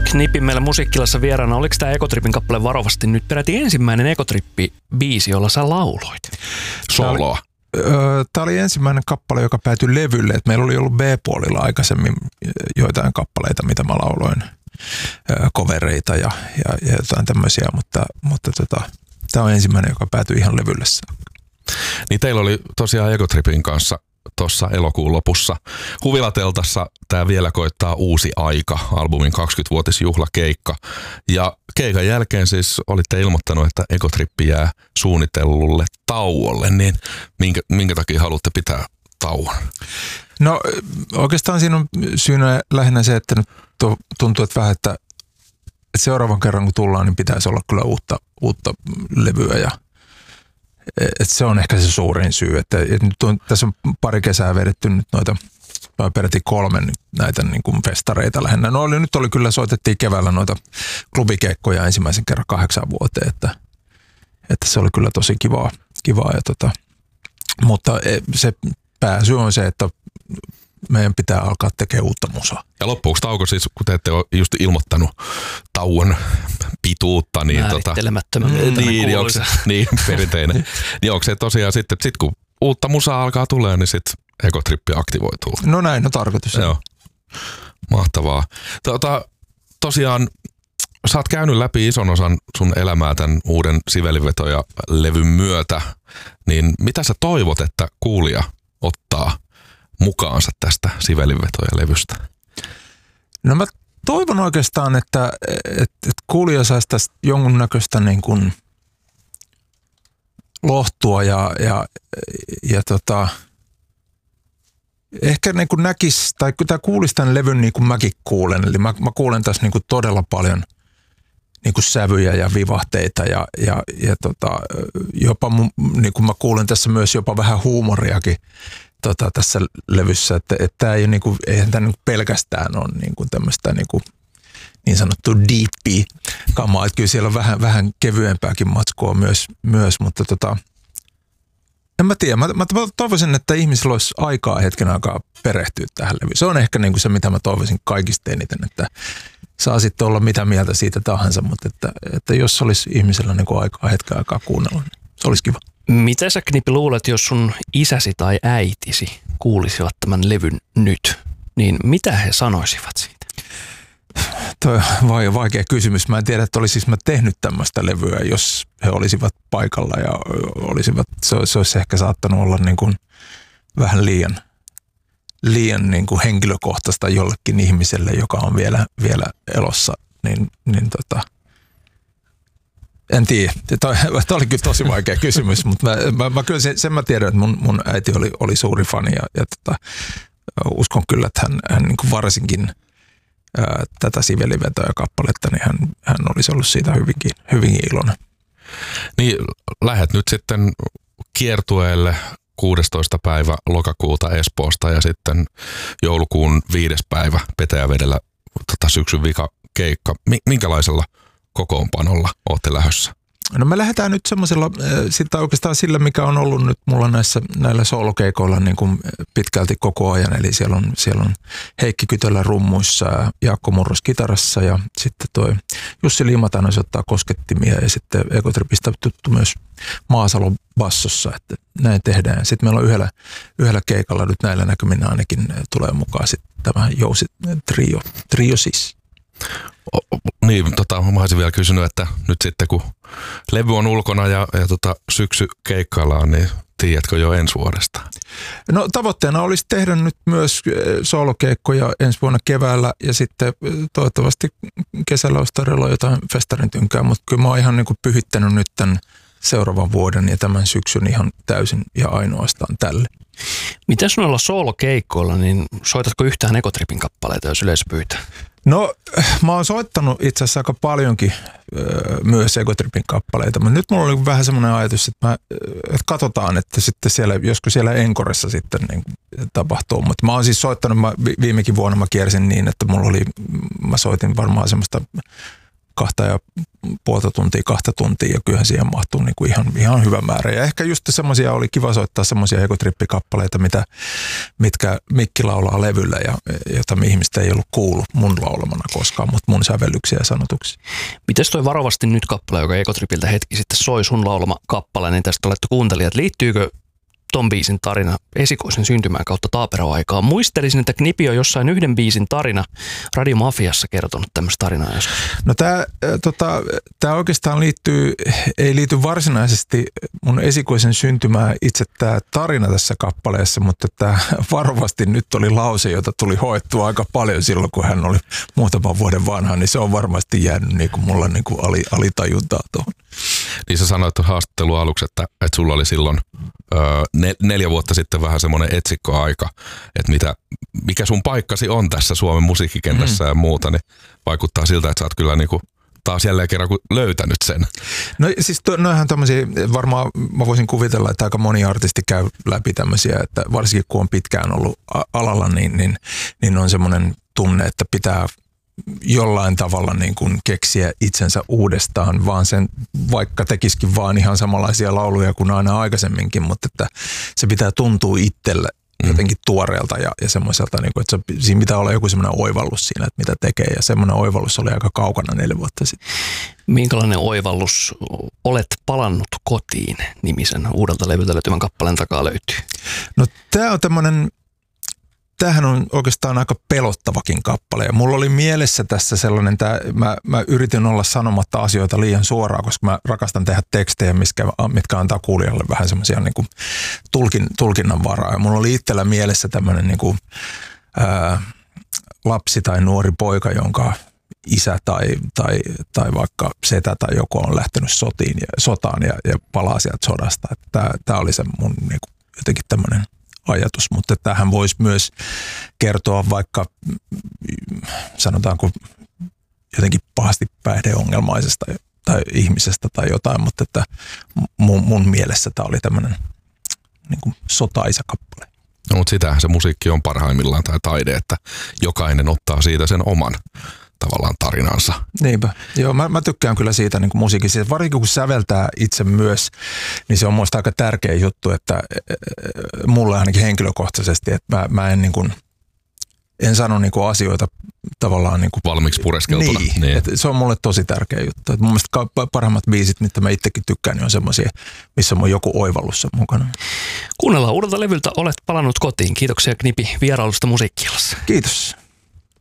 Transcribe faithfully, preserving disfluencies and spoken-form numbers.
Knipin meillä musiikkilassa vieraana. Oliko tämä Ekotripin kappale Varovasti nyt peräti ensimmäinen Ekotrippi-biisi, jolla sä lauloit? Soloa. Tämä oli ensimmäinen kappale, joka päätyi levylle. Et meillä oli ollut B-puolilla aikaisemmin joitain kappaleita, mitä mä lauloin, kovereita ja, ja, ja jotain tämmöisiä, mutta, mutta tota, tämä on ensimmäinen, joka päätyi ihan levylle. Niin teillä oli tosiaan Ekotripin kanssa tuossa elokuun lopussa Huvilateltassa tämä Vielä koittaa uusi aika, albumin kaksikymmenvuotisjuhlakeikka. Ja keikan jälkeen siis olitte ilmoittanut, että Ekotrippi jää suunnitellulle tauolle, niin minkä, minkä takia haluatte pitää tauon? No oikeastaan siinä on syynä lähinnä se, että nyt tuntuu, että vähän, että seuraavan kerran kun tullaan, niin pitäisi olla kyllä uutta, uutta levyä ja et se on ehkä se suurin syy, että et nyt on, tässä on pari kesää vedetty nyt noita, peräti kolme näitä niin kuin festareita lähinnä. No oli, nyt oli kyllä, soitettiin keväällä noita klubikeikkoja ensimmäisen kerran kahdeksan vuoteen, että, että se oli kyllä tosi kivaa. kivaa ja tota, mutta se pääsy on se, että meidän pitää alkaa tekemään uutta musaa. Ja loppuuko tauko siis, kun te ette ole just ilmoittanut tauon pituutta, niin määrittelemättömän tota, niin, niin, se, niin, perinteinen. Niin onko se tosiaan sitten, että sit kun uutta musaa alkaa tulee, niin sitten Ekotrippi aktivoituu? No näin on tarkoitus. Joo. Mahtavaa. Tota, tosiaan sä oot käynyt läpi ison osan sun elämää tämän uuden Sivelivetoja-levyn myötä, niin mitä sä toivot, että kuulija ottaa mukaansa tästä Sivelivetoja-levystä? No mä toivon oikeastaan, että, että, että kuulija saisi tästä jonkunnäköistä niin kuin lohtua ja, ja, ja tota, ehkä niin kuin näkisi, tai tämä kuulisi tämän levyn niin kuin mäkin kuulen. Eli mä, mä kuulen tässä niin kuin todella paljon niin kuin sävyjä ja vivahteita ja, ja, ja tota, jopa niin kuin mä kuulen tässä myös jopa vähän huumoriakin tota, tässä levyssä, että, että tämä ei niin kuin, eihän tämä niin kuin pelkästään ole niin kuin tämmöistä niin kuin niin sanottu deepia kamaa, että kyllä siellä on vähän, vähän kevyempääkin matskua myös, myös mutta tota, en mä tiedä. Mä, mä toivoisin, että ihmisillä olisi aikaa hetken aikaa perehtyä tähän levyyn. Se on ehkä niin kuin se, mitä mä toivoisin kaikista eniten, että saa sitten olla mitä mieltä siitä tahansa, mutta että, että jos olisi ihmisellä niin kuin aikaa hetken aikaa kuunnella, niin se olisi kiva. Mitä sä, Knipi, luulet, jos sun isäsi tai äitisi kuulisivat tämän levyn nyt, niin mitä he sanoisivat siitä? Toi on vaikea kysymys. Mä en tiedä, että olisin mä tehnyt tämmöistä levyä, jos he olisivat paikalla ja olisivat, se, se olisi ehkä saattanut olla niin kuin vähän liian, liian niin kuin henkilökohtaista jollekin ihmiselle, joka on vielä, vielä elossa, niin, niin tota, en tiedä. Tämä oli kyllä tosi vaikea kysymys, mutta mä, mä, mä kyllä sen, sen mä tiedän, että mun, mun äiti oli, oli suuri fani ja, ja tota, uskon kyllä, että hän, hän niin kuin varsinkin ää, tätä Sivelivetoja-kappaletta, niin hän, hän olisi ollut siitä hyvinkin, hyvinkin iloinen. Niin, lähdet nyt sitten kiertueelle kuudestoista päivä lokakuuta Espoosta ja sitten joulukuun viides päivä Petäjävedellä tota, syksyn vika keikka. Minkälaisella kokoonpanolla ootte lähdössä? No me lähdetään nyt semmoisella, sitä oikeastaan sillä, mikä on ollut nyt mulla näissä, näillä soolokeikoilla niin kuin pitkälti koko ajan. Eli siellä on, siellä on Heikki Kytölä rummuissa ja Jaakko Murros kitarassa ja sitten toi Jussi Liimatainen ottaa koskettimia ja sitten Ekotripistä tuttu myös Maasalo bassossa, että näin tehdään. Sitten meillä on yhdellä, yhdellä keikalla nyt näillä näkyminä ainakin tulee mukaan sitten tämä Jousi trio, trio siis. O, niin, tota, mä olisin vielä kysynyt, että nyt sitten kun levy on ulkona ja, ja tota, syksy keikkaillaan, niin tiedätkö jo ensi vuodesta? No tavoitteena olisi tehdä nyt myös soolokeikkoja ensi vuonna keväällä ja sitten toivottavasti kesällä olisi tarjolla jotain festarin tynkää, mutta kyllä mä oon ihan niin kuin pyhittänyt nyt tämän seuraavan vuoden ja tämän syksyn ihan täysin ja ainoastaan tälle. Mitäs noilla soolokeikkoilla, niin soitatko yhtään Ekotripin kappaleita, jos yleisö pyytää? No mä oon soittanut itse asiassa aika paljonkin öö, myös Ekotripin kappaleita, mutta nyt mulla oli vähän semmoinen ajatus, että, mä, että katsotaan, että sitten siellä, joskus siellä Enkoressa sitten niin tapahtuu. Mutta mä oon siis soittanut, mä, viimekin vuonna mä kiersin niin, että mulla oli, mä soitin varmaan semmoista kahta ja puolta tuntia, kahta tuntia ja kyllähän siihen mahtuu niin kuin ihan, ihan hyvä määrä. Ja ehkä just semmoisia oli kiva soittaa semmoisia egotrippikappaleita, mitä, mitkä Mikki laulaa levyllä ja jota ihmistä ei ollut kuullut mun laulamana koskaan, mutta mun sävellyksiä ja sanotuksia. Mites toi Varovasti nyt -kappale, joka Egotripiltä hetki sitten soi, sun laulama kappale, niin tästä olette kuuntelijat. Liittyykö ton biisin tarina esikoisen syntymään kautta taaperoaikaan? Muistelisin, että Knipi on jossain yhden biisin tarina Radiomafiassa kertonut tämmöistä tarinaa joskus. No tää, tota, tää oikeastaan liittyy, ei liity varsinaisesti mun esikoisen syntymään itse tää tarina tässä kappaleessa, mutta tää Varovasti nyt oli lause, jota tuli hoettua aika paljon silloin, kun hän oli muutaman vuoden vanha, niin se on varmasti jäänyt niin kuin mulla niin kuin ali, alitajuntaa tuohon. Niin sä sanoit haastattelun aluksi, että, että sulla oli silloin öö, ne, neljä vuotta sitten vähän semmoinen etsikkoaika, että mitä, mikä sun paikkasi on tässä Suomen musiikkikentässä mm. ja muuta, niin vaikuttaa siltä, että sä oot kyllä niinku taas jälleen kerran löytänyt sen. No siis to, noihän tämmöisiä, varmaan mä voisin kuvitella, että aika moni artisti käy läpi tämmöisiä, että varsinkin kun on pitkään ollut alalla, niin, niin, niin on semmoinen tunne, että pitää jollain tavalla niin kuin keksiä itsensä uudestaan, vaan sen vaikka tekisikin vaan ihan samanlaisia lauluja kuin aina aikaisemminkin, mutta että se pitää tuntua itselle jotenkin tuoreelta ja, ja semmoiselta, niin kuin, että se, siinä pitää olla joku semmoinen oivallus siinä, että mitä tekee, ja semmoinen oivallus oli aika kaukana neljä vuotta sitten. Minkälainen oivallus Olet palannut kotiin -nimisen uudelta levyltä löytyvän kappaleen takaa löytyy? No tämä on tämmöinen, tämähän on oikeastaan aika pelottavakin kappale. Ja mulla oli mielessä tässä sellainen, tää, mä, mä yritin olla sanomatta asioita liian suoraan, koska mä rakastan tehdä tekstejä, mitkä, mitkä antaa kuulijalle vähän semmoisia niin kuin tulkin, tulkinnan varaa. Ja mulla oli itsellä mielessä tämmöinen niin kuin, ää, lapsi tai nuori poika, jonka isä tai, tai, tai vaikka setä tai joku on lähtenyt sotiin ja, sotaan ja, ja palaa sieltä sodasta. Tämä oli se mun niin kuin, jotenkin tämmöinen ajatus, mutta tämähän voisi myös kertoa vaikka sanotaanko jotenkin pahasti päihdeongelmaisesta tai ihmisestä tai jotain, mutta että mun, mun mielessä tämä oli tämmöinen niin kuin sotaisa kappale. No, mutta sitähän se musiikki on parhaimmillaan tai taide, että jokainen ottaa siitä sen oman tavallaan tarinansa. Niinpä. Joo, mä, mä tykkään kyllä siitä niin kuin musiikista. Varsinkin kun säveltää itse myös, niin se on muista aika tärkeä juttu, että mulle ainakin henkilökohtaisesti, että mä, mä en niin kuin, en sano niin kuin asioita tavallaan niin kuin valmiiksi pureskeltuna. Niin, niin. Että se on mulle tosi tärkeä juttu. Että mun mielestä parhaimmat biisit, mitä mä itsekin tykkään, niin on semmoisia, missä on joku oivallus mukana. Kuunnellaan uudelta levyltä Olet palannut kotiin. Kiitoksia Knipi vierailusta Musiikki-illassa. Kiitos.